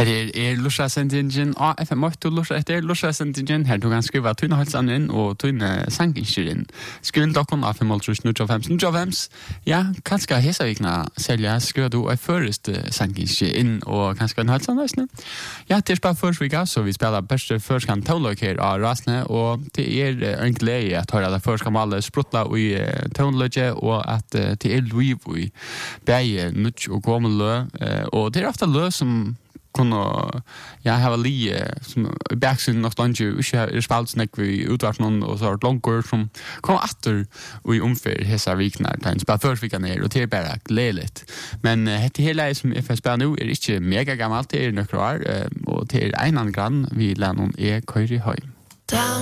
Her Lusha sendingen av FM8 og Lusha etter Lusha sendingen. Her tog han skriva tøyne halsan inn og tøyne sanginger inn. Skriv dokken av 5.000 Ja, kanskje hesa vikna selja skriva du ei først sanginger inn og kanskje en halsan løsne. Ja, til spør først vika, så vi spiller beste først kan tåløk her av rasne, og det en glede at høyre at først kan alle sprutla i tåløkje, og at det liv i bæge nutt og gommel lø, og det ofta lø som kunne ha li som backsiden av landet ikke spalt snakk vi utvarsen og så har langer som kom atter og i omfyr hessa vikene den spiller først vikene ned og det bare gledeligt men dette hele som jeg spiller nå ikke mega gammelt det nøkker år og det en annen grann vi lærer noen køyre høy